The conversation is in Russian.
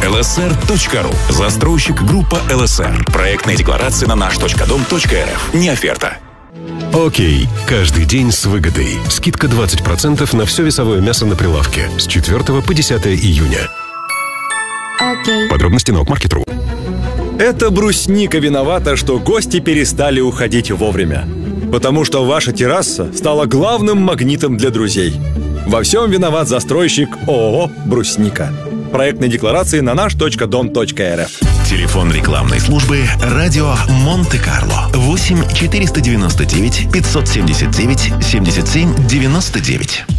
lsr.ru. Застройщик группа ЛСР. Проектная декларация на наш.дом.рф. Не оферта. Окей. Каждый день с выгодой. Скидка 20% на все весовое мясо на прилавке с 4 по 10 июня. Окей. Подробности на Окмаркет.ру. Это брусника виновата, что гости перестали уходить вовремя. Потому что ваша терраса стала главным магнитом для друзей. Во всем виноват застройщик ООО «Брусника». Проектные декларации на наш.дом.рф. Телефон рекламной службы «Радио Монте-Карло». 8 499 579 77 99.